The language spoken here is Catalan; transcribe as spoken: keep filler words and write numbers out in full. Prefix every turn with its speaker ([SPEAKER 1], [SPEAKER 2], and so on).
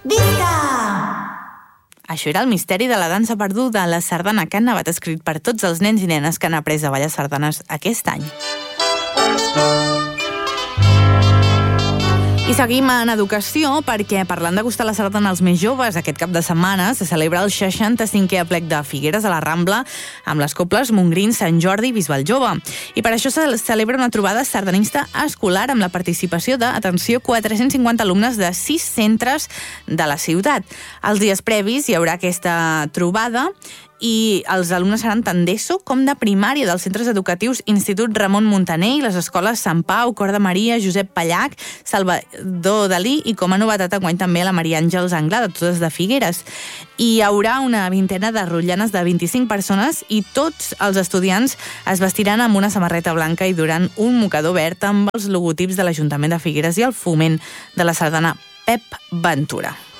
[SPEAKER 1] Visca!
[SPEAKER 2] Això era el misteri de la dansa perduda, la sardana que han nevat escrit per tots els nens i nenes que han après a ballar sardanes aquest any. I seguim en educació perquè, parlant de gustar la sardana als més joves, aquest cap de setmana se celebra el seixanta-cinquè aplec de Figueres a la Rambla amb les cobles Montgrí, Sant Jordi i Bisbal Jove. I per això se celebra una trobada sardanista escolar amb la participació de, atenció, quatre-cents cinquanta alumnes de sis centres de la ciutat. Els dies previs hi haurà aquesta trobada i els alumnes seran tant d'ESO com de primària dels centres educatius Institut Ramon Muntaner i les escoles Sant Pau, Cor de Maria, Josep Pallac, Salvador Dalí i com a novetat enguany també la Maria Àngels Anglada, totes de Figueres. I hi haurà una vintena de rotllanes de vint-i-cinc persones i tots els estudiants es vestiran amb una samarreta blanca i duran un mocador verd amb els logotips de l'Ajuntament de Figueres i el foment de la sardana Pep Ventura.